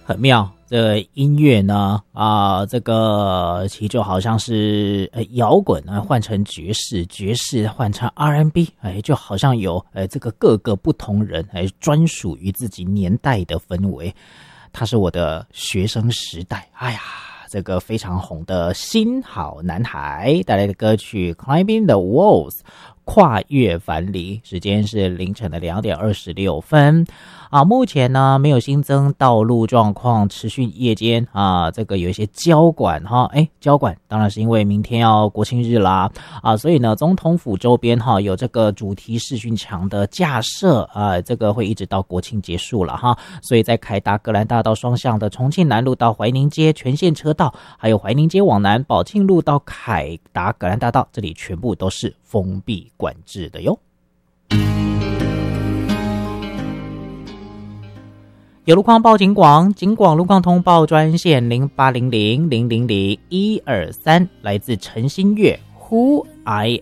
很妙。这个音乐呢，这个其实就好像是摇滚呢换成爵士，爵士换成 R&B， 就好像有这个各个不同人专属于自己年代的氛围。它是我的学生时代，哎呀，这个非常红的新好男孩带来的歌曲 Climbing the Walls， 跨越樊篱，时间是凌晨的2点26分。目前呢没有新增道路状况，持续夜间这个有一些交管交管当然是因为明天要国庆日啦所以呢总统府周边有这个主题视讯墙的架设这个会一直到国庆结束了所以在凯达格兰大道双向的重庆南路到怀宁街全线车道，还有怀宁街往南宝庆路到凯达格兰大道，这里全部都是封闭管制的哟。有路况报警广路况通报专线0800000123，来自陈新月 Who I